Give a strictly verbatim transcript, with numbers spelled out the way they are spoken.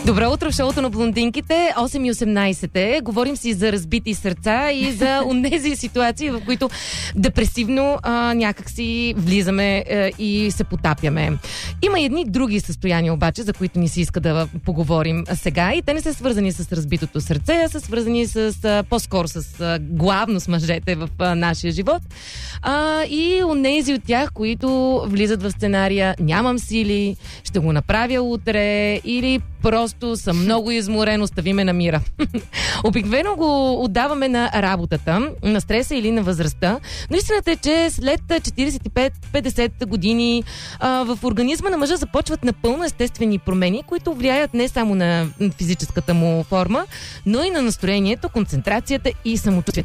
Добро утро в шоуто на блондинките. осем и осемнайсет е. Говорим си за разбити сърца и за онези ситуации, в които депресивно а, някакси влизаме а, и се потапяме. Има едни други състояния обаче, за които ни се иска да поговорим сега, и те не са свързани с разбитото сърце, а са свързани с а, по-скоро с а, главно с мъжете в а, нашия живот. А, и онези от тях, които влизат в сценария "нямам сили, ще го направя утре" или "просто съм много изморен, остави ме на мира". Обикновено го отдаваме на работата, на стреса или на възрастта. Но истината е, че след четирийсет и пет до петдесет години а, в организма на мъжа започват напълно естествени промени, които влияят не само на физическата му форма, но и на настроението, концентрацията и самочувствието.